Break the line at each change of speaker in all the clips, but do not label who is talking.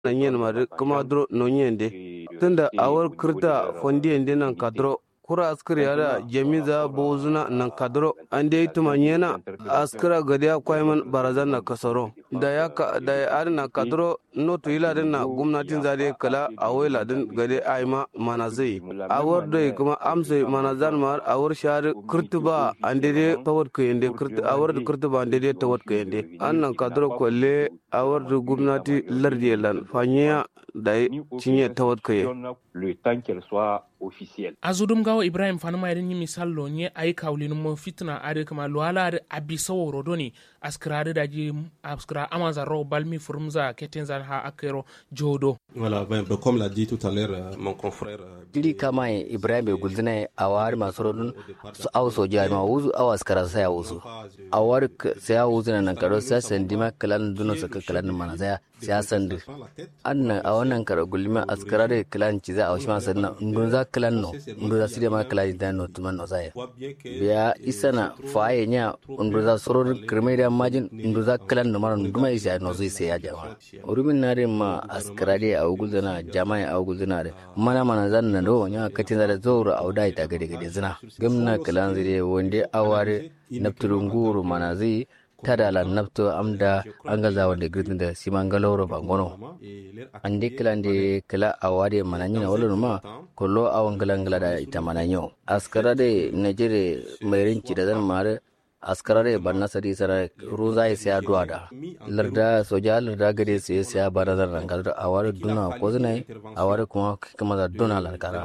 nan yen ma kuma dro no nyende tunda awar kirta fondi ende nan kadro kura askari yada jamiza bozuna nan kadro ande ituma nyena askara gadiya kwaiman barazan na kasaro da ya na kadro no to ila din na gwamnatin zade kala awai ladin gade aima manazai awar dai kuma amsa manazan ma awar shar kurtuba ande de tawar ko ende kurtu awar da kurtuba ande de tawar ko ende annan kadro kolle awar da gwamnati lardi lan fanya da cinye tawar ko
le temps qu'elle soit officielle.
Azudum gawo Ibrahim Fanuma irin yi misallo ne ayi kawlin mo fitna ade kama luala ade abisawo rodoni askrade daji askra amaza ro balmi furumza ketenzan ha akero jodo.
Voilà, ben, comme l'a dit tout à l'heure mon confrère.
Dili kama Ibrahim gulzina awar masorodun su aw soja ma wuzu aw askara sai wuzu. Awar sai wuzu nan karo sai sandima kalan duno saka kalan mana sai sandu. Annan a wannan karo gulma askara da kalan ci za a wasu sanna ndun za kalan no ndun za sire ma kalan da no tuman no sai. Biya isana faye nya ndun za soror kirmai da majin ndun za kalan no mara nduma isa no zai sai ya jama'a. Urumin nare ma askara da a gulzana jama'a a gulzana da mana zan na do nya katin da zoro auda ita gade zina gamna kalan zire wonde aware napturunguru mana zai tadala napto amda angaza wonde gridin da simangaloro bangono ande kalande kala awade mananyina wolo ma kollo awangalangala da ita mananyo askara de najere mairinci da zan mare askara de banna sadi sara ruza ya siya duwada larda soja larda gade sai siya barazar rangar aware duna ko zinai aware kuma da duna larkara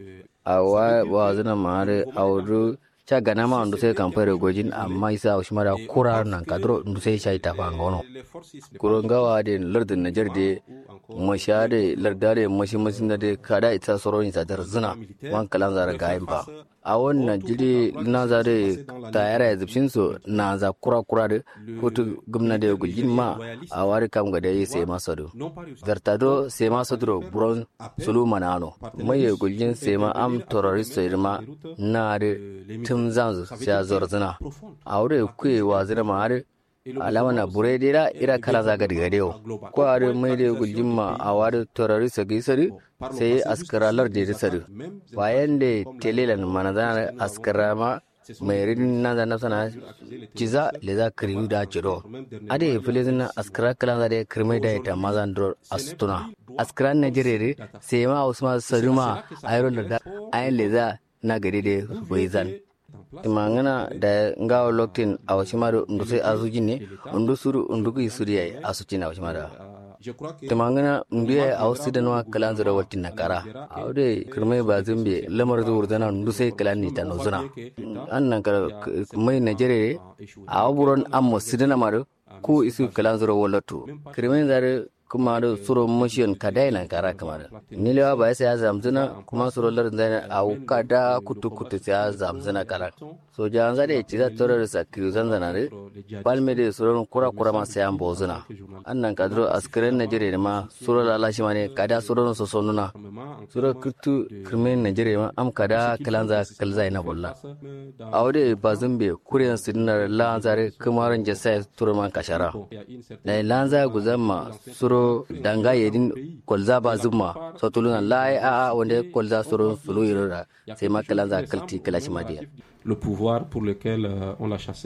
awa wa zina mare awru cha ganama ndu sai kampare gojin amma isa ushmara kurar nan kadro ndu sai shai ta fangono kurongawa de lardin najar de mashade lardare mashi da kada ita soroni ta darzuna wan kalan zara gayin ba a wannan jiri na zare tayara ya zubshin su na za kura da kotu gumna da gujin ma a wari kam ga dai sai masa do zartado sai masa do bron sulu manano mai gujin sai ma am terrorist irma na da tum zanzu sai zorzuna a wuri kuye wazira ma har alama na buredira ira kala zaga diga dewo ko are mai da gujin ma a wari terrorist ga isari sai askaralar da ya sadu bayan da telelan manazana askarama mai rin nan da nafsana ciza le za kiriyu da ciro ade filizin askara kalan da kirmai da ita mazan dro astuna askaran najeriya sai ma usman saruma ayro da ayin le za na gari da boizan imangana da ngawo loktin a washimaro ndu sai azujin ne ndu suru ndu ku isuriya asucina washimara timangana ndiye awsidanwa kalan zura watin nakara awde kirmai bazimbe lamar zuwur dana ndu sai kalan ni ta nozuna annan kar mai najere awburon ammo sidana maru ku isu kalan zura wallatu kirmai zare kuma da suro motion kadai na kara kamar nilewa ba sai ya zamzuna kuma suro larin zai au kada kutu sai ya zamzuna kara so jan zade ci za tore da sakiru zanzana re palme de suro kura ma sai an bozuna annan kadro askaren najeriya ma suro lalashi ma ne kada suro so sonuna suro kutu kirmen najeriya ma am kada kalanza kalzai na bolla awde bazumbe kuriyan sidinar lanzare kumaran jasa turo man kashara na lanza guzamma suro danga yedin kolza ba zuma so tuluna lai a wanda kolza suru sulu yira sai makalan za kalti kalashi madiya
le pouvoir pour lequel on l'a chassé.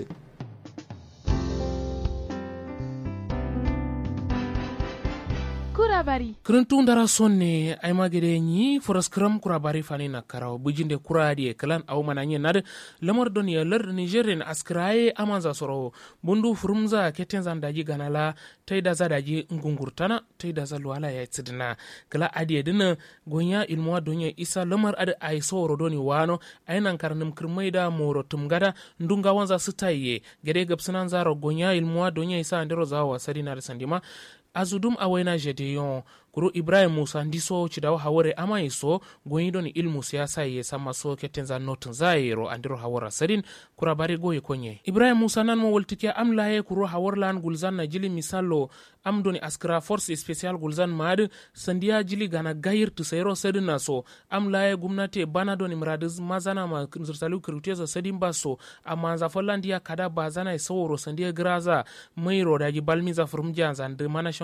Kurantun dara sonne ay magede ni foras kram kurabari fani na karaw bujinde kuradi e kalan aw mananye nad lamar don ya lar Nigerian askraye amanza soro bundu furumza ketenza daji ganala tayda za daji ngungurtana tayda za luwala ya tsidina kala adi dina gonya ilmuwa donya isa lamar ad ay soro doni wano ay nan karnum kirmaida moro tumgada ndunga wanza sitaye gede gabsunan zaro gonya ilmuwa donya isa andero zawa sadina sandima azudum awena jedeyon kuro Ibrahim Musa ndiso chidawa hawore ama iso goyido ni ilmu siyasa ye sama so ketenza notun zairo andiro hawara sadin kura bari goyi konye Ibrahim Musa nan mo woltikia amlaye kuro hawarlan gulzan na jili misalo amdoni askra force special gulzan mad sandiya jili gana gayir tu sayro sadin naso amlaye gumnati bana doni mradiz mazana ma zursalu kiruteza sadin baso amma za follandiya kada bazana isawro sandiya graza mairo daji balmiza furumja zande mana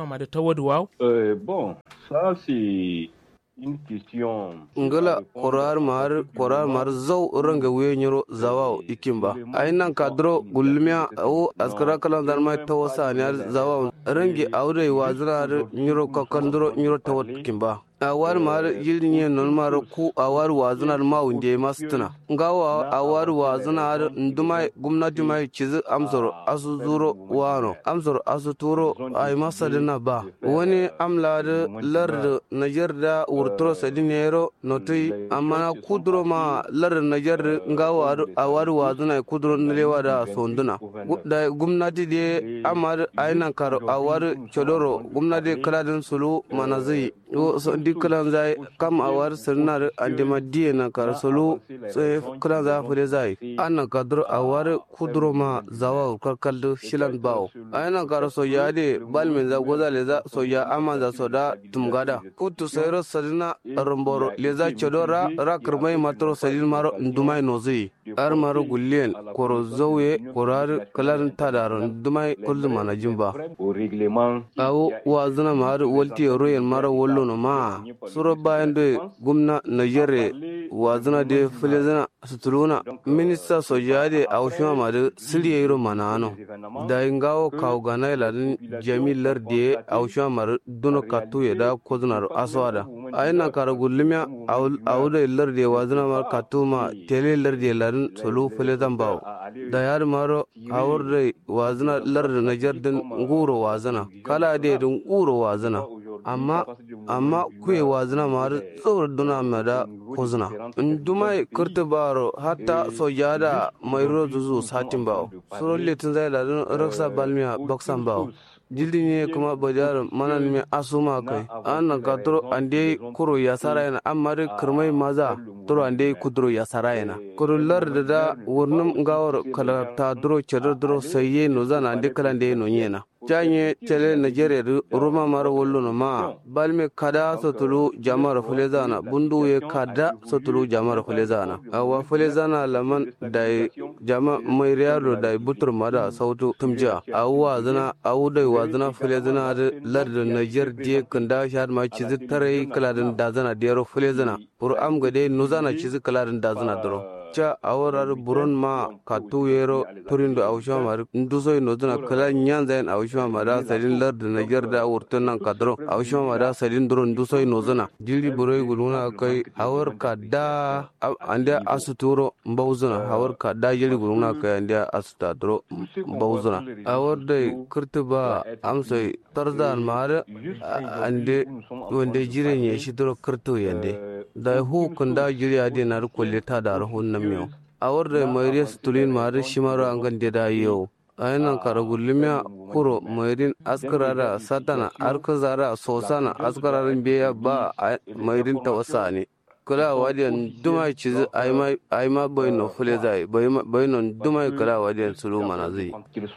awsha ma da tawadwa
Bon, ça c'est une question.
ngala korar mar zau ranga we nyoro zawa ikimba ainan kadro gulmiya o askara kala dan mai tawasa ne zawa rangi aure wazira nyoro kakandro nyoro tawat kimba awar mar yilni non mar ku awar wazina ma wunde mastuna ngawa awar wazina ndumai gumnati mai cizi amsoro asu zuro wano amsoro asu turo ay masadina ba wani amla da lard najarda wurtro sadinero noti amana kudro ma lard najar ngawa awar wazina kudro nlewa da sonduna da gumnati de amar ainan kar awar chodoro gumnati kaladin sulu manazai so dikkalan zai kam awar sirnar andima diye na kar sulu sai kala za fure zai anna kadro awar kudro ma zawa karkaldo shilan bawo ainan kar so yade balmin za gozale za so ya amaza so da tumgada kutu sayro sadina romboro leza chodora rakrmai matro sadin maro ndumai nozi ar maro gullen koro zowe korar kalan tadaron dumai kullu manajin ba
Au règlement.
awo wazna mar walti royen maro wollo no ma suro bayan de gumna najere wazna de filezana sutuluna minista sojade awshima ma de siliyero manano da ingawo kawgana iladin jamilar de awshima mar duno katu yeda koznar aswada ayna kara gulmiya awda illar de wazna mar katu ma tele illar de ladin sulu filezan bawo da yar maro awurde wazna lar najar din nguro wazna kala de din nguro wazna amma kuye wazna mar tsor duna mada kozna ndumai kurta baro hatta sojada mayro zuzu satin bawo suro letin zai ladin raksa balmiya baksan bawo jildi ne kuma bajar manan me asuma kai an ka turo ande kuro ya sarayana amma da kirmai maza turo ande kudro ya sarayana kurullar da wurnum gawar kala ta duro chedar duro saye no zana ande kala de no nyena janye tele Nigeria ruma mara wollo no ma balme kada sotulu jamar fulezana bundu ye kada sotulu jamar fulezana awa fulezana laman dai jama mai riyado dai butur mada sautu tumja awwa zana awudai wazana fulezana da lardin Niger die kanda shad ma cizi tare kaladin dazana dero fulezana pur am gade nuzana cizi kaladin dazana dro cha awarar buron ma katu yero turindo awsha mar ndusoy noduna kala nyanzain awsha mara sadin lard Niger da wurtunan kadro awsha mara sadin duro ndusoy nozuna jili buroy guluna kai awar kada ande asuturo mbawzuna awar kada jili guluna kai ande asuta duro mbawzuna awar dai kurtuba amsai tarzan mar ande wande jire ne shi duro kurtu yande da hu kunda jiri ade na kulle ta da rahun miyo awar da mayriya tulin mari shimaro angan da yau ayinan karagulmiya kuro mayrin askarara satana arkazara sosana askararin biya ba mayrin tawasa ne kula wadiyan duma cizi ayma boyno fulezai boyno duma kula wadiyan sulumana zai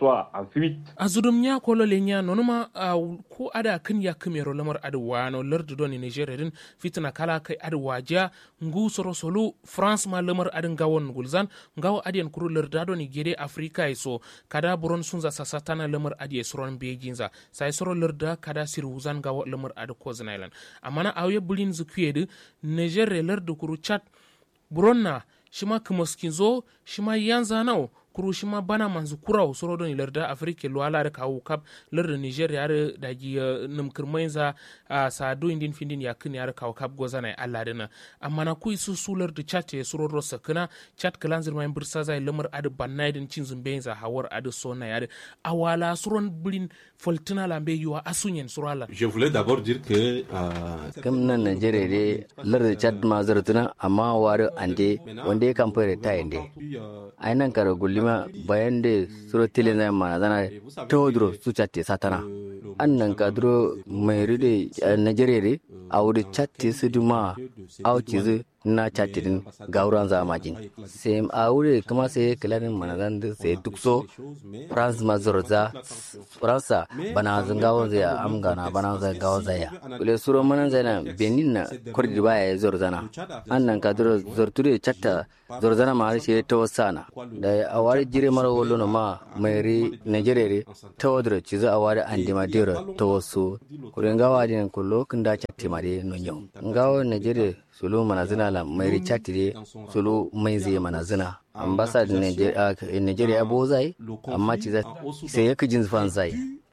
azudum nya kolo le nya nonuma ko ada kan ya kamero lamar adwa no lardu don Nigeria din fitna kala kai adwa ja ngu soro solu France ma lamar adin gawon gulzan gawo adiyan kuru larda don gede Africa so kada buron sunza sasatana lamar adiye soron beginza sai soro larda kada siruzan gawo lamar ad ko zanailan amana awye bulin zukuyedu Nigeria lardu kuru chat buronna shima kumaskinzo shima yanza nao kuru shima bana manzu kurau soro don larda Afrika luala da kawo kap larda Nigeria yare dagi namkirmainza sadu indin findin yakin yare kawo kap gozana Allah dana amma na ku isu sular da chat ya soro rosa kana chat kalanzir mai bursa zai lamar adu bannaidin cin zumbenza hawar adu sona yare awala suron bulin foltina lambe yuwa asunyen surala.
Je voulais d'abord dire que
kam nan Nigeria de larda chat ma zartuna amma wari ande wanda kan fere ta yande ainan kara gulima bayan da suro tilin zai mana zana teodoro su chatte satana annan kadro mai ride Nigeria de a wuri chatte su duma au cizu na chatirin gauran za majin sai aure kuma sai kilanin manazan da sai tukso France mazurza Faransa bana zangawo zai amgana bana zai gawo zaya kule suro manan zana Benin na kurdi baya zorzana annan kadro zorture chatta zorzana ma shi ta wasana da awari jire mara wolo ma mai Nigeria ta wadro cizo awari andima dira ta wasu kuren gawa din kullo kinda chatti mare nonyo ngawo Nigeria sulu manazina la mai chatti sulu mai zai manazina ambassador Nigeria bozai amma ciza sai yake jin fansai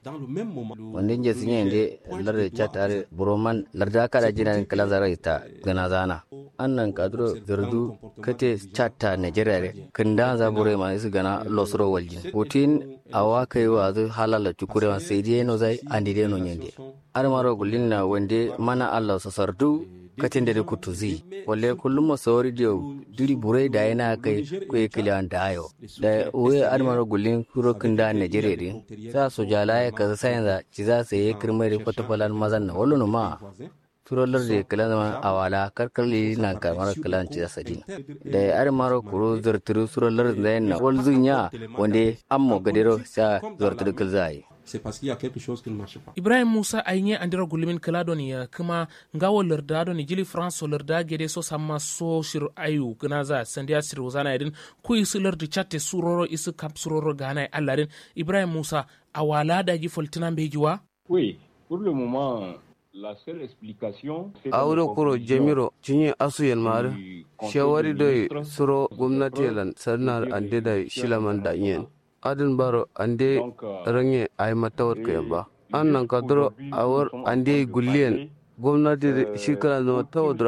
wanda je sun yi larda chatar buroman larda kada jinan kala zaraita gana zana annan kadro zardu kate chatta Nigeria kinda za bure ma su gana losro waljin putin awa kai wa zu halala tukure sai dai no zai andi dai no nyende armaro gulinna wande mana Allah sasardu katin da kutuzi walle kullum masawari da duri burai da yana kai kuye kiliyan da ayo da uwe armaro gulin kurokin da Nigeria din sa su jala ya kaza sayan za ci za su yi kirmai kwata falan mazan na wallo ma turolar da kilan zaman awala karkarli na kamar kilan ci za su din da armaro kuro zarturu turolar da yana walzunya wanda ammo gadero sa zarturu kilzai
c'est parce qu'il y a quelque chose qui ne marche pas.
Ibrahim Musa ainye andira gulumin kaladoni ya kuma ngawo larda doni jili France larda gede so sama so shir ayu gnaza sandia sir wazana idin ku isu larda chatte suroro isu kap suroro gana allarin Ibrahim Musa awala da gi foltina bejiwa.
Oui, pour le moment la seule explication
awro kuro jamiro cinye asu yanmar shawari da suro gwamnati lan sarnar ande da shilaman da yin adin baro ande range ay matawar kayan ba annan kadro awar ande gulliyan gwamnati shi kana zama tawadar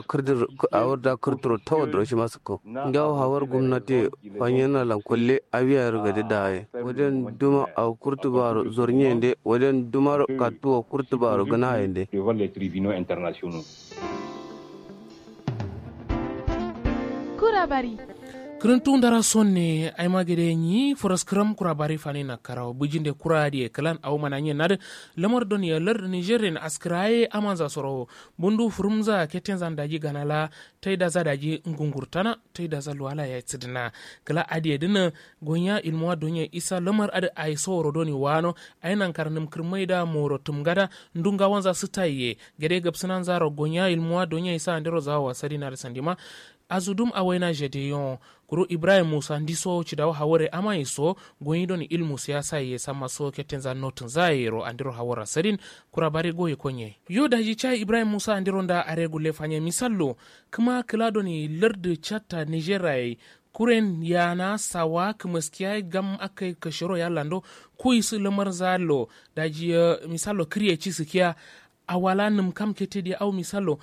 awar da kurturo tawadar shi masu ko gawo hawar gwamnati fanyana lankulle abiya riga da haye wajen duma a kurtu baro zornye inde wajen dumar katuwa kurtu baro gana haye inde
devant les tribunaux internationaux.
Kurabari
kirintun dara sonne ay magede ni foras kram kura bari fani na karaw bujinde kura di klan aw mananye nad lamar don ya lar Nigerian askraye amanza soro bundu furumza keten zandaji ganala tayda zadaji ngungurtana tayda zalwala ya tsidna kala adi dina gonya ilmuwa donya isa lamar ad ay soro doni wano aynan karnum kirmaida moro tumgada ndunga wanza sitaye gede gabsanan zaro gonya ilmuwa donya isa andero zawa sadina da sandima azudum awena jedeyon kuro Ibrahim Musa ndiso chidawo hawore ama iso goyido ni ilmu siyasa ye sama so ketenza notun zairo andiro hawara sadin kura bari goye konye yo daji chai Ibrahim Musa andiro nda aregule fanye misallo kuma kilado ni lird chatta Nigeria kuren yana sawa kumaskiya gam akai kashiro ya lando ku isu lamar zalo daji misallo kriye chisikia awala num kam ketedi au misallo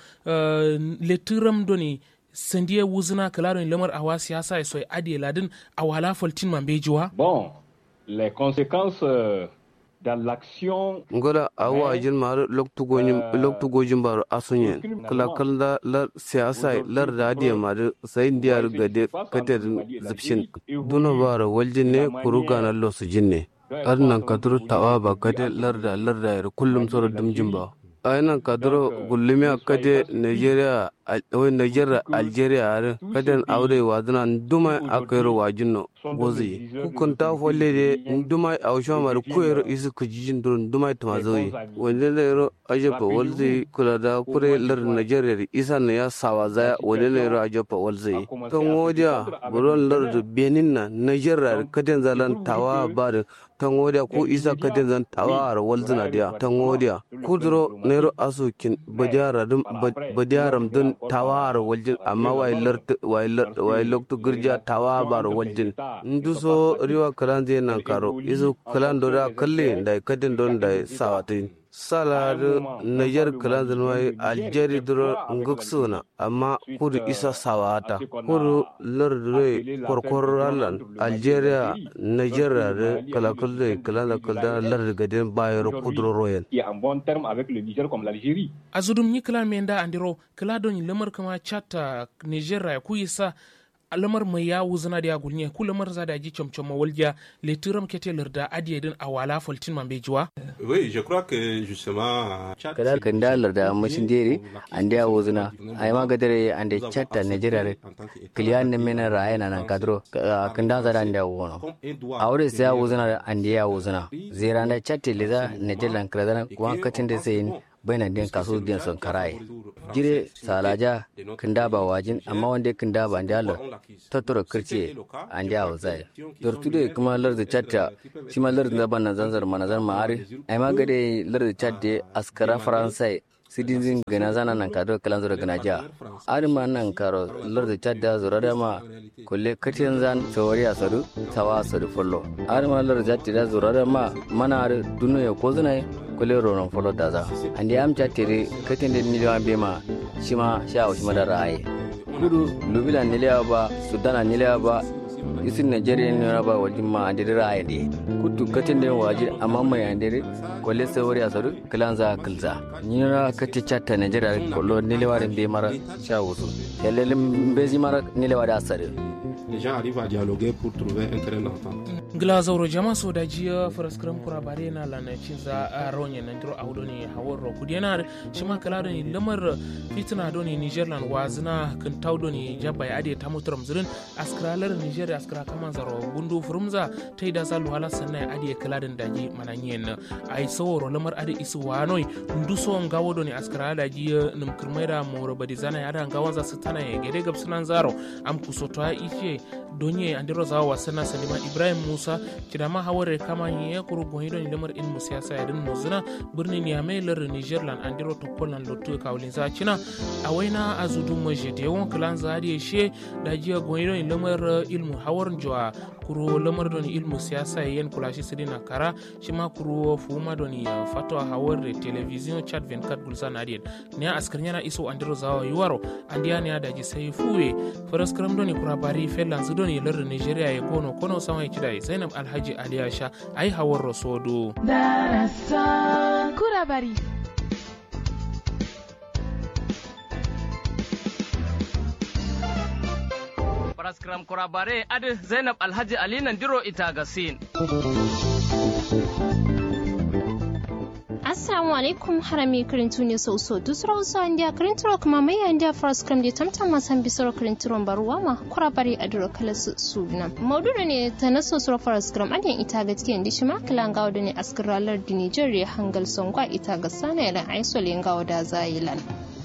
leturam doni sandiye wuzina kalaron lamar awa siyasa ya soy adi ladin awala foltin mambejiwa.
Bon, les conséquences dans l'action
ngoda awa jin mar loktu gojin bar asunyen kala kalda lar siyasa lar da adi mar sai ndiyar gade kater zipshin duna bar waljin ne kuruga na losu jinne arnan kadru tawa ba kade lar da kullum soro dumjin ba aynan kadro gullumi akade Nigeria Algeria are kaden aure wadana nduma akero wajinno bozi kukunta folle de nduma awsho mar kuero isu kujijin dur nduma tamazoyi wanda lero ajepa walzi kulada kure lar Nigeria isa ne ya sawaza wanda lero ajepa walzi to ngodia buron lar Benin na Nigeria kaden zalan tawa bar tangodia ko isa kaden zan tawa walzina dia tangodia kudro nero asukin badiyaram dun tawar waljin amma wai loktu girja tawabar waljin nduso riwa kalan zai nan karo isu kalan da kalle da kadin don da sawatin salar Niger kalan zan wai Algeria duro nguksuna amma kudu isa sawata kudu lardure korkoralan Algeria Nigeria da kalakul kalan da lar gadin bayar kudro royal
qui est en bon terme avec le Niger comme l'Algérie.
azudum ni kala menda andiro kala don lamar kama chata Nigeria ku isa alamar mai ya wuzuna da ya gulne ku lamar za da ji camcam walja le turam kete larda adiye din awala foltin man bejuwa
oui je crois que justement
kada kan dalar da mashin dere ande ya wuzuna ai ma gadare ande chatta Nigeria kliyan ne mena rayana nan kadro kan da zara ande wono aure sai ya wuzuna ande ya wuzuna zira na chatte leza Nigeria kradana kuwan katin da sai baina den kaso den son karai jire salaja kinda ba wajin amma wanda kinda ba ndalo totoro kirce ande ya wuzai tortude kuma lar da chatta shi ma lar da ban zanzar manazar ma'ari ai ma gade lar da chatte askara faransai sidin gana zana nan kado kalan zura gana ja arima nan karo lar da chadda zura da ma kulle katin zan sawari asadu tawa asadu follo arima lar da chadda zura da ma mana dunu ya ko zuna kulle ronon follo da za andi am chattire katin da miliyan bema shima sha o shima da rai kudu lubila niliya ba sudana niliya ba isin Nigeria ne ba wajin ma andi rai de kudu katin da waji amma mai andi kulle sawari asadu kalan za kalza nyira kati chatta Nigeria kollo niliwarin be mara sha wusu helelin bezi mara niliwada asare
les gens arrivent à dialoguer pour trouver un terrain d'entente.
Glazauro jama so da jiya faraskram kura bare na lana cinza a ronye nan diro audo ne hawar ro kudena shi ma kala ne lamar fitina do ne Nigerland wazina kan tawdo ne jabba ya ade ta mutram zurin askralar Nigeria askra kaman zaro bundu furumza tai da salu hala sanna ade kala dan daji mananyen ai saworo lamar ade isu wanoi ndu so ngawo do ne askra da jiya num kirmaida moro badizana ya da ngawan za su tana ya gede gabsunan zaro am kusoto ife donye andiro zawa wasana salima Ibrahim Musa kidama haware kama ya kuru gohido ni lamar ilmu siyasa ya din muzuna birnin Niamey lar Nigerland andiro to Poland lotu kawlin za cina awaina azudu maje de won klan za de she da jiya gohido ni lamar ilmu hawar jwa kuru lamar don ilmu siyasa yen kulashi sidina kara shima kuru fuma don ya fatwa hawar television chat 24 gulsan adien ne askarnya na iso andiro zawa yuwaro andiya ne da ji sai fuwe faras karam don kura bari felan su don lar Nigeria ya kono sama kidai Zainab Alhaji Aliyasha ai hawar rasodo
Darasan kura bari
Paraskram Kurabare adi Zainab Alhaji Ali Nandiro Itagasin.
Assalamu alaikum harami karintu ne so dusra uso andia karinturo kuma mai andia paraskram de tamtam masan bisoro karinturo baruwa ma kurabare aduro kala suna. Maududu ne ta naso sura paraskram adin ita ga cikin dishima kala ngawo ne askiralar di Nigeria hangal songwa ita ga sana yalan aisole ngawo da zayilan.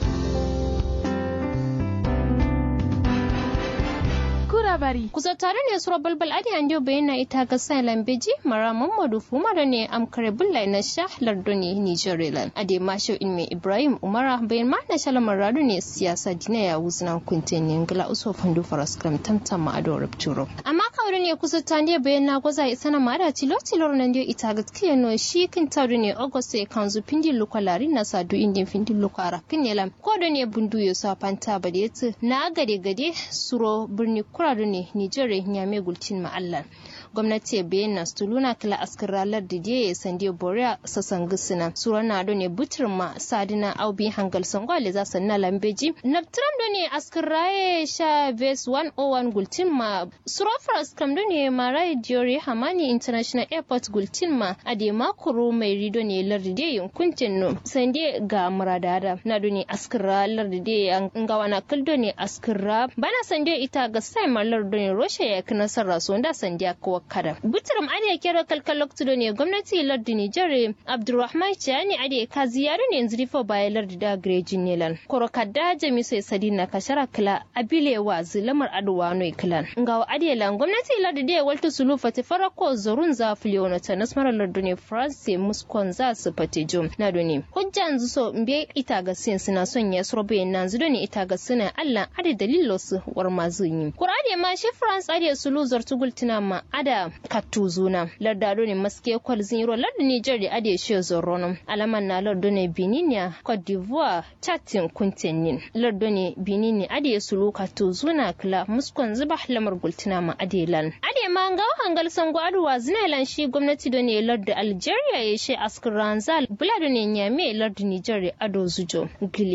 Bari.
Kusa tare ne sura balbal adi andio bayana ita ga Sailan Beji Mara Muhammadu Fumara ne am kare bullai na shahlar doni Nigerian ade masho ilmi Ibrahim Umara bayan ma na shalamar radu ne siyasa dina ya wuzna kunten ngala uso fandu faraskram tamtam ma ado rapturo amma kawre ne kusa tande bayana goza isana ma da tilo nan dio ita ga kiyano shi kin tawdu ne August kanzu pindi lukalari na sadu indin pindi lukara kinyelam ko do ne bundu yo sa panta badete na gade suro birni kura ne Nigeria nyame gulcin ma'allar gwamnati bayyana stuluna kala askaralar da je sande boria sasan gisina surana do ne buturma sadina aubi hangal sangwale za sanna lambeji naptram do ne askaraye sha vs 101 gulcin ma surofras kam do ne marai diori hamani international airport gulcin ma ade makuru mai rido ne larde yunkuncin no sande ga muradada na do ne askaralar da je ngawana kaldo ne askara bana sande ita ga sai mallar do ne roshe ya kana sarraso da sande ko kada butrum ade kero kalkalok tudo ne gwamnati lardi Niger Abdulrahman Chani ade ka ziyaru ne zrifo bayan lardi da grejin nelan korokadda jami sai sadina kashara kala abilewa zilamar adwa no iklan ngawa ade lan gwamnati lardi da walta sulufa ta farako zorun za filiona ta nasmar lardi ne France muskon za su fatejum na doni hujjan zuso mbe ita ga sin suna son ya srobe nan zudo ne ita ga suna Allah ade dalilo su war mazuni Qur'ani ma shi France ade sulu zartugul tina ma ada katuzuna lardado ne maske kwal zinro lardu Niger da ade she zorono alaman na lardu ne Benin ya Cote d'Ivoire chatin kuntenin lardu ne Benin ade sulu katuzuna kala muskon zuba lamar gultina ma ade lan ade ma ga hangal sango aduwa zinalan shi gwamnati do ne lardu Algeria ya she askranzal bulado ne nyame lardu Niger ado zujo gile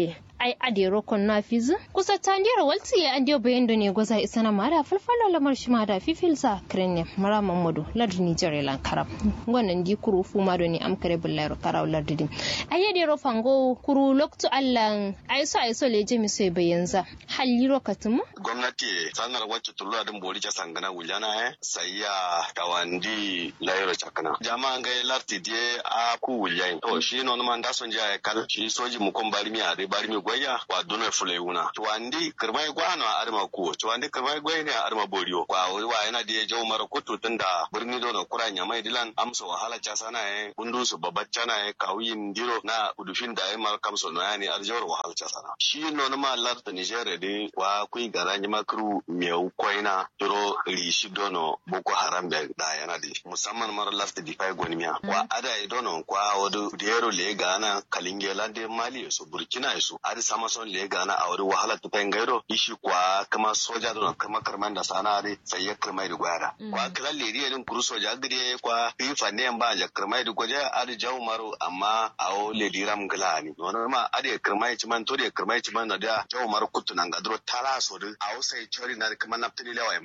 ai adero kon na fizu kusa tandiyar walti ya andiyo bayan da ne goza isana mara falfalo lamar shi ma da fifilsa krenne mara mamadu lardi Nigeria lan karab wannan di kuru fu ma do ne amkare billahi karaw lardi ayyadero fango kuru loktu allan aiso leje mi sai bayanza haliro katumu
gwamnati sanar wacce tullu adin bori ta sangana wuljana sayya tawandi layro chakana jama'a ga larti die a ku wuljai to shi non man da son ja kal shi soji mu kon bari mi ade bari mi goya wa dono fulewuna to andi kirmai gwano arma ku to andi kirmai goyi ne arma boriyo kwa wa yana da jawo mara kutu tunda birni dono kuranya mai dilan amso wahala cha sana bundu su babacca na kawin diro na udufin da ai mar kamso no yani arjawar wahala cha sana shi non ma larta Nigeria de wa ku garanyi makru meu koina duro rishi dono boko haram da yana di musamman mar larta di fay gonimiya wa ada dono kwa wodo dero le gana kalinge lande mali so burkina so ari samason le gana a wuri wahala ta pengairo ishi kwa kama soja dono kama karman da sana ari sai ya karmai da gwara kwa kala le din kuru soja gire kwa fifa ne ba ja karmai da gwaja ari jaw maro amma awo le diram glani no ma ari karmai ciman to de karmai ciman da jaw maro kutu nan gadro tala so de awo sai chori na kama naftini lewai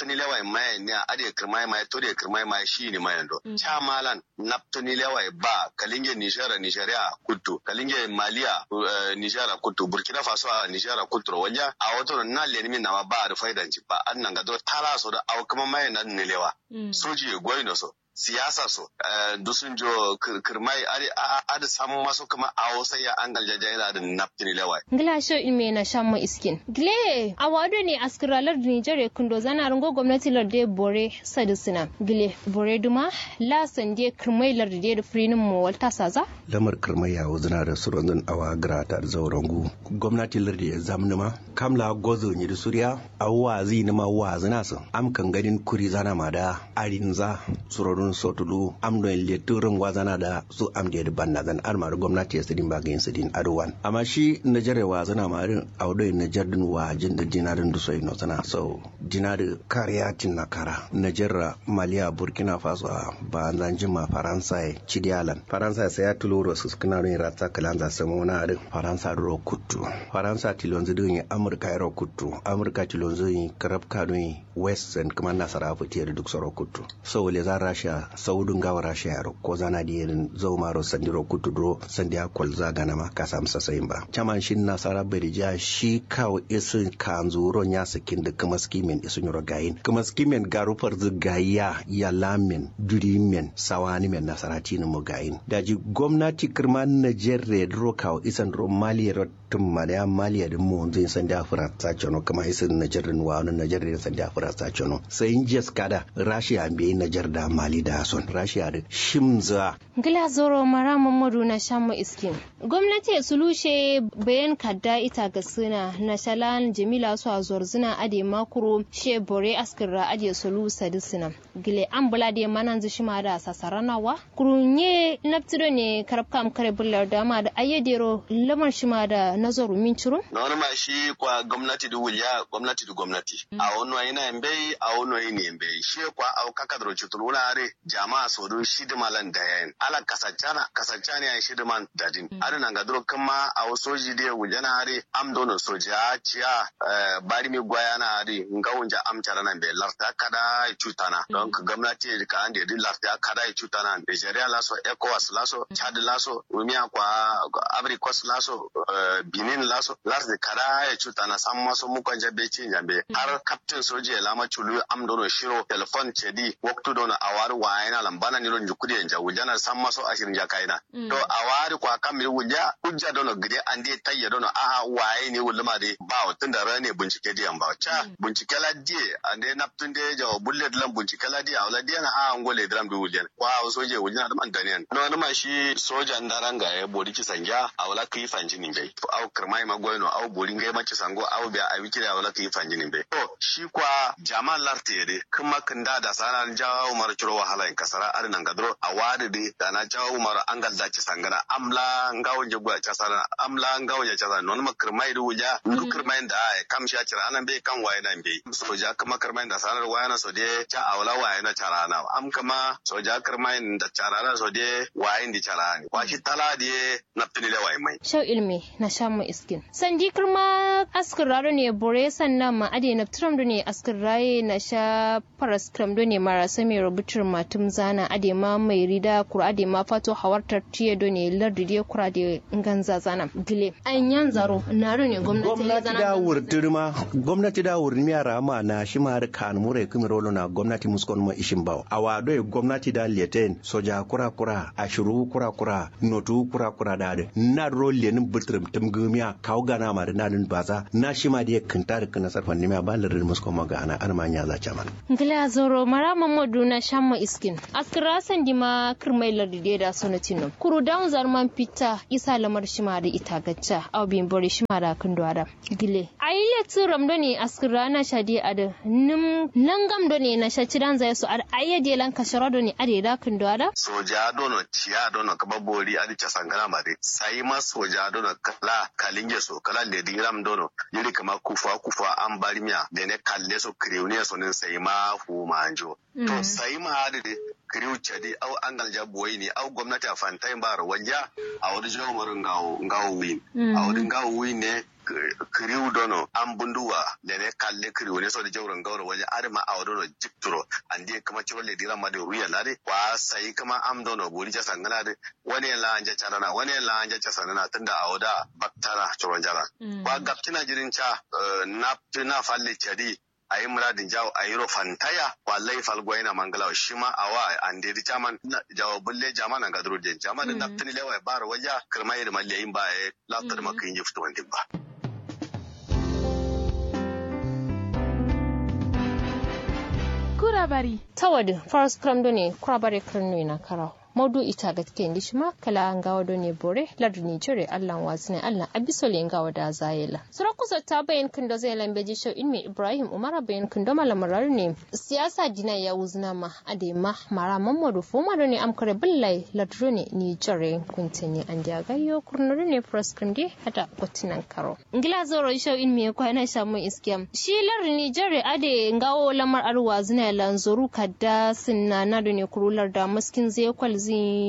mai ne ari karmai mai to de karmai mai shi ne mai ndo cha malan naftini lewai ba kalinge Nigeria kutu kalinge Malia Nigeria kutu Burkina Faso Nigeria kutu wanja a wato na lenimi na ba da faidan ci ba annan ga do tara so da aw kuma mai nan ne lewa soji goyi no so siyasa so dusun jo kirmai ada samu maso kuma awo sai ya angal jajaira da naftini lewai
ngila sho ime na shammo iskin gile awado ne askiralar Nigeria kundo zana rango gwamnati larde bore sadisina gile bore duma la sande kirmai larde da frinin mu walta saza
lamar kirmai ya wuzuna da surun awa grata da zaurangu gwamnati larde zamnuma kamla gozo ni da suriya awazi ni ma wazina su am kan ganin kuri zana ma da arinza surun sotulu am do le turun wazana da su am da banna zan armar gwamnati ya sidin ba gain sidin arwan amma shi Najeriya wazana ma rin awdo Najerdin wajin da dinarin du soyi no sana so dinar kariya tinna kara Najeriya Maliya Burkina Faso ba zan jima Faransa Chidialan Faransa sai ya tuluro su kana rin rata kalanza samo na rin Faransa ro kuttu Faransa tilonzu din Amurka ro kuttu Amurka tilonzu karab kanui Western kuma nasara fitiyar duk soro kuttu so le za Russia saudun gawa Russia yaro ko zana da yin zaumaro sandiro kuttu dro sandiya kwalza gana ma ka samu sasayin ba caman shin nasara berija shi kawo isin kanzuro nya sakin da kuma skimen isun yoro gayin kuma skimen garufar zugaya ya lamin durimen sawani men nasara tinin mu gayin daji gwamnati kirman Nigeria dro kawo isan ro Mali tun madaya Mali da mu zai san da Faransa chono kuma isin Nigeria wa wannan Nigeria san da Faransa chono sai in jes kada Russia be Nigeria da Mali da son Russia da shimza
gila zoro mara Muhammadu na shamu iskin gwamnati sulushe bayan kadda ita ga suna na shalan Jamila su a zorzuna ade makuro she bore askira ade sulu sadisina gile an bula da manan zu shima da sasaranawa kurunye naptido ne karabkam kare bullar da ma da ayyadero lamar shima da nazaru min ciro
na ma shi kwa gwamnati da wuya gwamnati da gwamnati a wani yana mbe a wani ne mbe shi kwa au kakadro chutuluna are jama'a sodo shidimalan da yayin ala kasancana ya shidiman dadin adana ga duro kuma a soji da wujana are am dono soja ciya bari mi gwaya na are ngawunja am tarana be larta kada chutana don gwamnati ka ande din larta kada chutana Nigeria laso ECOWAS laso Chad laso umia kwa Ivory Coast laso Benin laso larta kada chutana samma so mu kwanja be cinjambe har captain soji lama chulu am dono shiro telephone chedi waktu dono awar waina lambana nilo njukudi enja wujana samma so ashirin jakaina to awari kwa kamil wuja hujja dono gide ande tayya dono aha waye ne wulma de ba tunda rane bincike diyan ba cha bincike la die ande naptunde jawo bullet lan bincike la die awla diyan a ngole dram du wujen kwa soje wujana man danian no ma shi soja ndaranga ya bodi kisanja awla ki fanjini be aw kirmai magoyno aw bodi ngai ma kisango aw be a wikira awla ki fanjini be to shi kwa jamal lartere kuma kanda da sanan jawo mar kiro wahala in kasara ar nan gadro a wadi de da na jawo mara angal da ci sangana amla ngawo je gwa casara amla ngawo je casara non ma kirmai du ja du kirmai da kam sha cira anan be kan waye nan be soja kuma kirmai da sanar waye na so de cha awla waye na carana am kama soja kirmai da carana so de waye ndi carani kwashi tala de naptini le waye mai
shau ilmi na shamu iskin sandi kirma askiraro ne bore sannan ma ade na tram ne askiraye na sha paras kram ne marasa mai rubutar matum zana ade ma mai rida kura ade ma fato hawartar tiye ne lardi de kura de ganza zana gile an yan zaro na ne gwamnati
da wurturma gwamnati da wurin yara ma na shi ma har kan mure kuma rolo na gwamnati muskon ma ishin bawo awado gwamnati da leten soja kura ashiru kura notu kura da na role ne butrum tum gumiya kawo gana ma da nan baza na shi ma da kintar kana sarfan ne ma ba larin muskon ma ga ana armanya za chaman
gila zoro mara mamadu na shamma iskin askira sandi ma kirmai lardi da sonatino kuru down zarman pita isa lamar shima da ita gacca au bin bore shima da kan duwada gile ayi turam do ne askira na shadi ada nim langam do ne na shaci dan zai su ayi de lan kashara do ne ade da kan duwada
soja dono ciya dono kaba bori adi casangana ma de sai ma soja dono kala kalinge so kala le diram dono yiri kama kufa an barmiya da ne kalle so kriuniya so ne sai ma hu manjo to sai ma adi kriu chadi au angal jaboyi ni au gwamnati a fantai ba rawanja a wani jawmarin ngawo win a wani ngawo win ne kriu dono an bunduwa da ne kalle kriu ne so da jawran gawar waje arma a wani jikturo an die kama ciro le diram ma de ruya lade kwa sai kama am dono bori ja sangana de wani la anja charana wani la anja chasana tunda a wada baktara ciro jara kwa gaptina jirin cha na falle chadi a yi muradin jawo a yi rofantaya wallahi falgwai na mangala shi ma a wa an dedi jaman jawo bulle jaman an gadro den jaman da naftini lewa ba ra waja kirma yi da mallayin ba ya lafta da makin yi fito wandin ba.
Kurabari.
Tawad first kram ne kurabari kirnu na karau. Maudu ita ga take ndi shima kala an gawa do ne bore lardu ni jure Allah wasne Allah abisole ngawa da zayela sura kusa ta bayan kin da zai lambeji show in me Ibrahim Umar bayan kin da malamarar ne siyasa dina ya wuzna ma ade ma mara Muhammadu Fuma do ne amkare billahi lardu ne ni jure kuntini an da gayyo kurnuru ne proscrim de hada kotinan karo ngila zoro show in me ko ana shamu iskiyam shi lardu ni jure ade ngawo lamar arwa zina lanzoru kadda sinna na do ne kurular da maskin zai kwal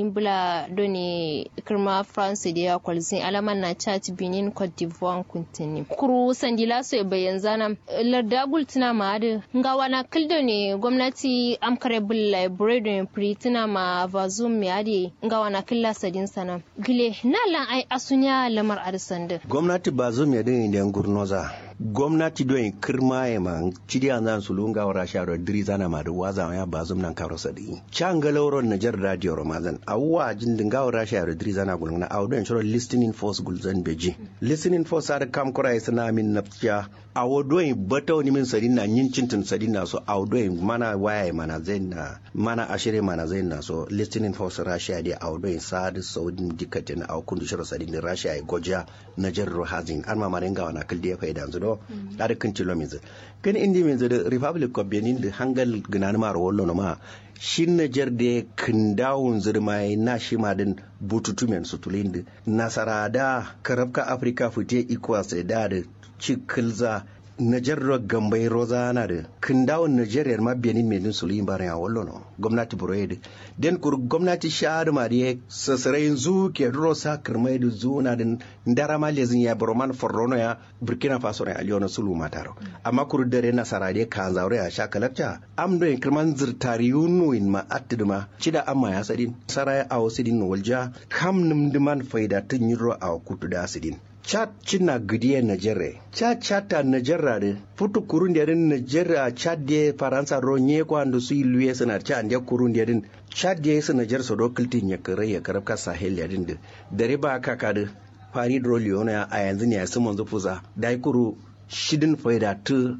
bula doni kirma France da ya kwalzin alaman na Chad Benin Cote d'Ivoire kuntini kuru sandila so bayan zana larda gultina ma da ngawa na kildo ne gwamnati amkare bulla library pritina ma vazum mi ade ngawa na killa sadin sana gile na lan ai asunya lamar arsanda
gwamnati bazum ya din da gurnoza gwamnati don kirma ya man cidiya zan su lunga wa rasharo diri zana ma da waza ya bazum nan karo sadi can galauron Najar radio Ramadan awwa jin dinga wa rasharo diri zana gulna awdon shiro listening force gulzan beji listening force ar kam kura isna min nafsiya awdon bataw ni min sadin na yin cintin sadin na so awdon mana waya mana zain na mana ashire mana zain na so listening force rashia di awdon sad saudin dikatin aw kundu shiro sadin rashia goja Najar hazin arma marenga wana kilde faida yanzu da kan kilometer kan indi min da Republic of Benin da hangal gnan maro wallo ma shin Niger da kindawun zirmai na shi madin bututu men sutulin nasara da karabka Africa fute equals da cikilza Niger ro gambai rozana da kindawun Nigeria ma Benin medin sulin baran wallo no gwamnati buroyed den kur gwamnati shahar mariye sasarayin zu ke rosa kirmai da zuna din ndara malezin ya broman forrono ya Burkina Faso ne aliona sulu mataro amma kur dare nasara de kan zaure a shakalakta amdo en kirman zirtariyunu in ma attiduma cida amma ya sadin saraya a wasidin walja kam nimdiman faida tun yiro a kutu da sidin chat cina gidiyar Najeriya. Chat Najeriya ne. Futu kurun da din Najeriya chat de Faransa ronye kwando su iluye suna chat da kurun da din chat de su Najeriya so dokiltin ya kare ya karabka Sahel ya din da. Dare ba kaka da Fani Droliona a yanzu ne ya su manzo fuza. Dai kuru shidin faida tu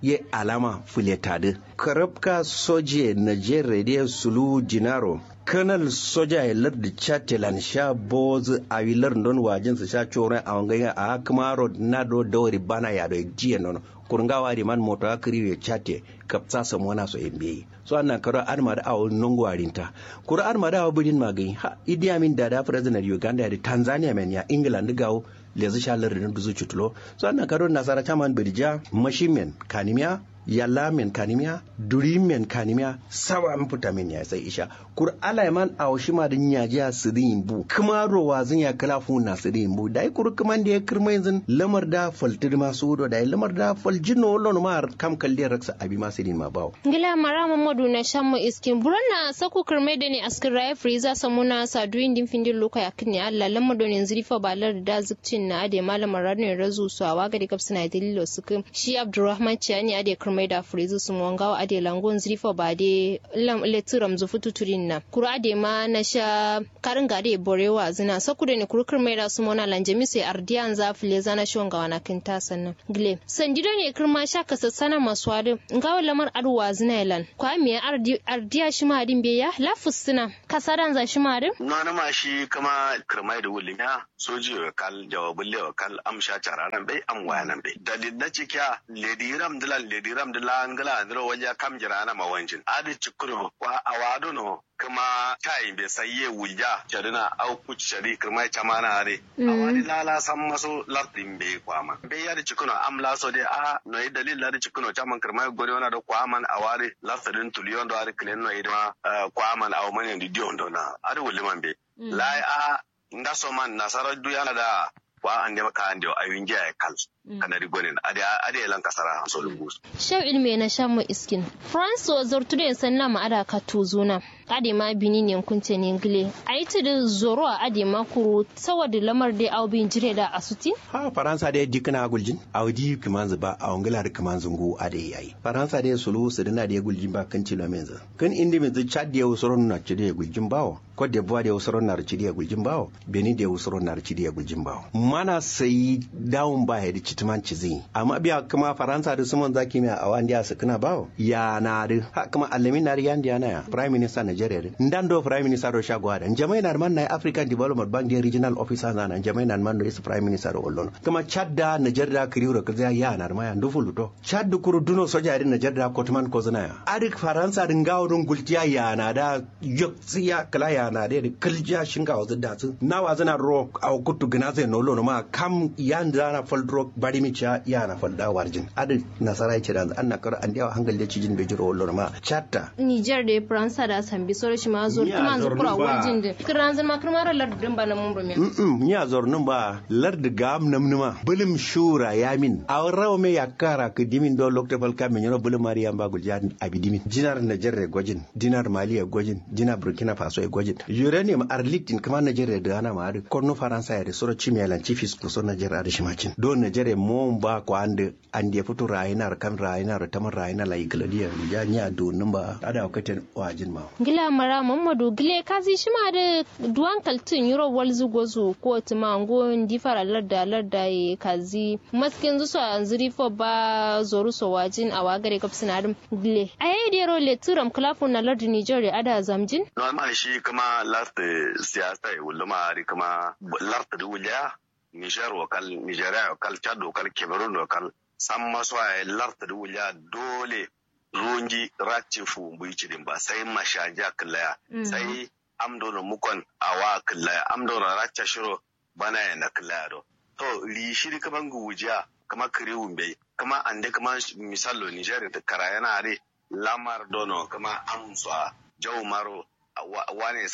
ye alama fuletade karabka soje Nigeria sulu dinaro kanal soja ya lardi chatelan sha boz a wilar don wajin su sha chore a wangaya a kuma road na do dawri bana ya do jiya nono kurungawa di man moto akiri ya chate kapsa samona so embe so annan karo armada a nongo arinta kura armada a budin magani ha Idi Amin da president Uganda da Tanzania men ya England gawo lezu sha lardin duzu chutulo so annan karo nasara chaman birja mashimen kanimiya yalla men kanimiya duri men kanimiya sawa mputa men ya sai isha kur alaiman awshima din yajiya sidin bu kuma rowa zin ya kalafu na sidin bu dai kur kuma da ya kirma yanzu lamar da faltir ma sudo dai lamar da faljino lon mar kam kalle raksa abi ma sidin ma bawo
ngila mara mamadu na shammo iskin burana saku kirme da ne askin raya friza samuna saduin din findin loka yakin ne Allah lamado ne zrifa balar da zukcin na ade malamar ranin razu su a waga da kapsina dalilo sukin shi Abdurrahman Chiani ade mai da frizu sun wangawa ade langon zrifa ba de lam leturam zu fututurin na kura ade ma na sha karin gade borewa zina sakude ne kurkur mai da su mona lanjemi sai ardiyan za file zana shonga wana kinta sannan gle sandido ne kirma sha kasassana maswadu ngawa lamar arwa zina yalan kwa me ardiya shi ma din beya lafusina kasadan za shi ma din
nona ma shi kama kirmai da wulin ya soji kal jawabul le kal amsha chararan bai amwanan bai dalil na cikiya lediram dila ngala andro waja kam jirana mawanjin adi cikuru wa awado no kuma kai be sayye wulja jarina au kuci shari kuma chamana are awadi lala san maso lardin be kwama be ya da cikuno amla so de a no yi dalil la da cikuno chaman kuma gori wana da kwaman awari lardin tuliyon do are klen no idma kwaman aw manen di diondo na adi wuliman be la a ndaso man nasara du yana da wa ande maka ande ayunje ay kal kana rigonen ade lan kasara so lungus
shaw ilme na shamu iskin France wa zortude sanna ma ada ka tuzuna ade ma bini ne kunce ne ngle aiti da zoro ade ma kuru sawadi lamar de au bin jire da asuti
ha Faransa da dikna guljin audi kaman ba a ngala da kaman zungu ade yayi Faransa da sulu su dina da guljin ba kan cilo menza kan indi min zu Chad da usuron na cide guljin bawo Cote d'Ivoire da usuron na cide guljin bawo Benin da usuron na cide guljin bawo mana sai down ba ya citiman cizi amma biya kuma Faransa da suman zaki mai a wanda su kana bawo ya na da ha kuma alamin na riyan da na prime minister Nigeria ndando prime minister ro shagwa da jama'i na man na African Development Bank da regional officer na jama'i na man da prime minister Ollon kuma Chad da Nigeria kiriyo kaza ya na ma ya ndufulu to Chad da kuru duno soja da Nigeria Kotman ko zana ya adik Faransa da ngawo dun gultiya ya na da yoksiya kala ya na da kalja shinga wazu da su nawa zana ro a kutu gina zai no ma kam yan da faldro bari mi cha yana falda warjin adu nasara yake da an nakar an dawo hankali da cijin bai jiro wallo ma chatta
Niger da France da Sambi so shi ma zor kuma zor kura warjin da kiran zan ma kirmar lardin ba na mun rume
nya zor nun ba lard gam namnuma bulim shura yamin awraw me yakara ka dimin do lokte fal kam nyoro bulim mariya ba guljan abidimin dinar Niger gwajin dinar Mali gwajin dinar Burkina Faso gwajin uranium arlitin kuma Niger da ana ma korno Faransa ya da soro chimiyalan chifis ko so Niger da shimacin don Nigeria mon ba ko ande fito rayinar kan rayinar tamar rayinar la igladiya ya nya donin ba ada wakatin wajin ma
gila mara Muhammadu gile kazi shima da duwan kaltin euro walzu gozu ko timango ndi fara larda e kazi maskin zu so anzuri fo ba zoru so wajin awagare kapsina dum gile ayi dero le turam klafu na larda Nigeria ada zamjin
no ma shi kuma larte siyasa ulama ri kuma larte du wulya Niger wakal Nigeria wakal Chad wakal Cameroon wakal san maso a larta da wuya dole rungi racin fu bu yi ba sai mashaja kallaya sai amdona mukon awa kallaya amdona racca shiro bana ya na kallaya do to li shiri kaman gujiya kama kiriwun bai kama ande kama misalo Nigeria da karayana are lamar dono kama amsa jaw maro wane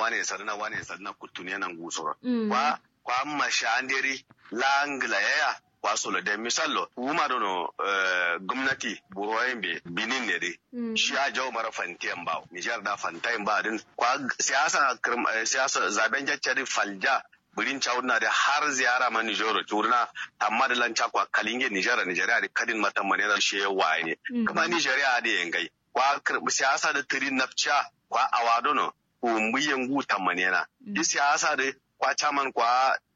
sarna kutune nan gusura kwa mashandiri langla yaya kwaso da misalo uma dono gwamnati buroyembe binin ne dai shi a jawo mara fantiyan ba Nijar da fantayin ba din kwa siyasa zaben jaccari falja burin chawna da har ziyara ma Nijoro turna amma da lanca kwa kalinge Nijeriya da kadin matan manera shi waye ne kuma Nijeriya da yangai kwa siyasa da tirin nafcha kwa awadono umbiyen gutan manena di siyasa da kwa chaman kwa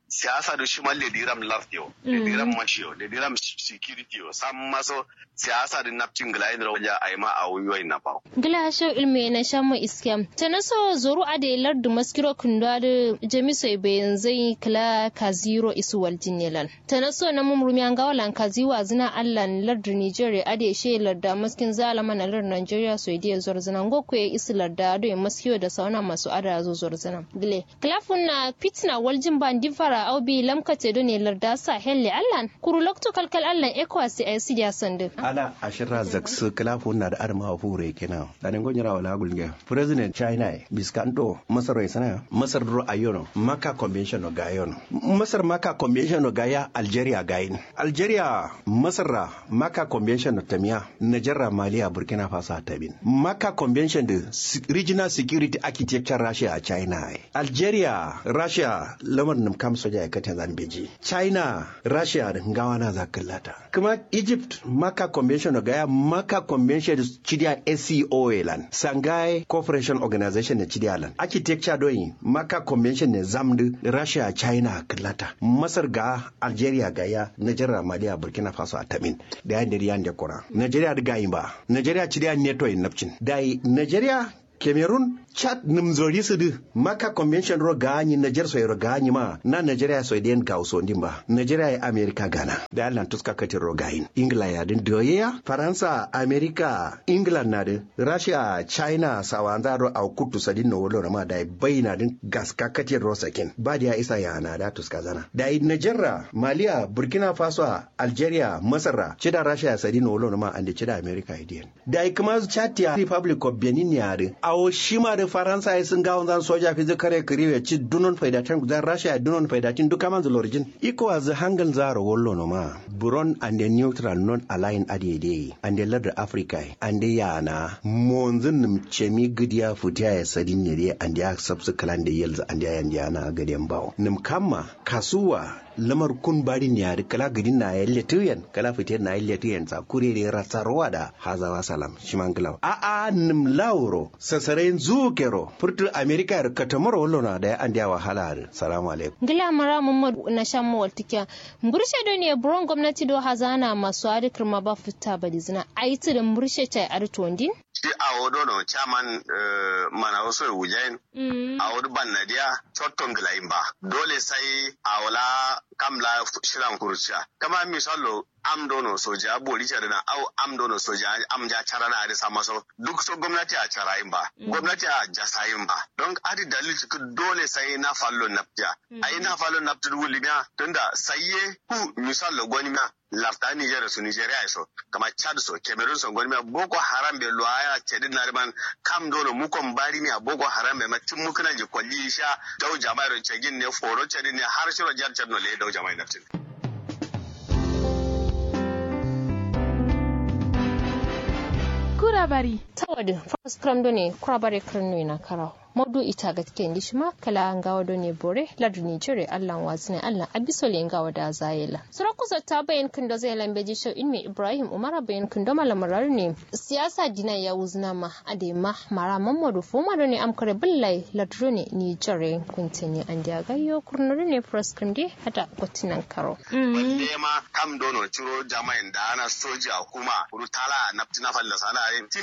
siyasa da shi malle diram lafiyo da diram machiyo da diram security yo sam maso siyasa da napcin glain roja ai ma a wuyoyin na fa
gila sho ilmi na shamu iskam tanaso zoru ade lardu maskiro kundwa da jamiso ibe zai kala kaziro isu waljinelan tanaso na mumrumi an gawalan kaziwa zina allan lardu Nigeria ade she larda maskin zalama na lardu Nigeria so idiya zorzana ngokwe isu larda do maskiyo da sauna masu ada zo zorzana gile klafun na pitna waljin ban difara au bi lamkate do ne larda sahel allan kuru lokto kalkal allan ekwasi ay sidiya sande
ala ashira zaksu klafun na da arma fure kenan dan gonyara wala gulge president China biskanto masar sana masar ro ayono maka convention no gayono masar maka convention no gaya Algeria gayin Algeria masar maka convention no tamiya Nigeria Maliya Burkina Faso tabin maka convention da regional security architecture Russia a China Algeria Russia lamar nim kam soja ya kata Zambeji China Russia da ngawana zakallata kuma Egypt maka convention no gaya maka convention da chidia SCO lan Shanghai Cooperation Organization da chidia lan architecture doyin maka convention ne zamdu Russia China kallata Masar ga Algeria gaya Nigeria Maliya Burkina Faso a tamin da yan da yan da kora Nigeria da gayin ba Nigeria chidia neto in napcin dai Nigeria Cameroon Chad nimzori su du maka convention ro ganyi Niger so ro ganyi ma na Nigeria so den ga so ndimba Nigeria ya America Ghana da Allah tuska katin ro gayin England ya din doya Faransa America England na din Russia China sawanza ro au kutu sadin no wolo ma da baina din gaska katin ro sakin ba da isa ya na da tuska zana da Nigeria Maliya Burkina Faso Algeria Masar cida Russia sadin no wolo ma ande cida America idin da kuma Chad Republic of Benin ya din awo shima da Faransa ya sun gawon zan soja fi zikare kiriwe ci dunon faidatin zan Rasha dunon faidatin duka man zulorjin iko az hangal zaro wollo no ma buron and the neutral non aligned adede and the ladder Africa and the yana monzin nim chemi gidiya futiya ya sadin ne and ya sabsu kalan da yelza and ya yana gaden bawo nim kamma kasuwa lamar kun bari ne ya kala gidin na yalle tuyen kala fitir na yalle tuyen sa kure da ratsarwa da hazawa salam shimanglaw a nim lauro sasaren zukero furtu America ya katamar wallo na da an da wahala salamu alaikum
gila mara Muhammad na shammu waltikiya murshe do ne buron gwamnati do hazana masu adikir ma ba fita badizina aiti da murshe tai artondin
shi a wodo no chairman mana wasu wujain a wodo banadiya chotton gilayin ba dole sai a wala kamla shiran kurciya kama misalo amdono soja boli na au amdono soja amja charana da sama so duk so gwamnati a charayin ba gwamnati a jasayin ba don adi dalil dole sai na fallo napja ai na fallo napja wulina tunda sayye ku misalo gwani ma lafta Nigeria su Nigeria so kama Chad so Cameroon so gwani ma Boko Haram be loaya chedin narban kam dono mukon bari ne a Boko Haram be matin mukuna je kwalli sha dau jama'ar chegin ne foro chedin ne har shiro jar chadno le dau jama'ar naftin
kurabari
tawadi first kram do ne kurabari kranu ina karaw modu ita ga take ndi shima kala ngawa do ne bore ladu Nigeria Allah wazina Allah abisole ngawa da zayela sura kusa ta bayan kin da zai lambeji show in Ibrahim Umar bayan kin da malamarar ne siyasa dina ya wuzna ma ade ma mara Muhammadu Fuma do ne amkare billahi ladu ne Nigeria kuntini an da gayyo kurnuru ne first kram di hada kotinan karo
balle ma kam dono ciro jama'in da ana soja kuma rutala naftina falla sana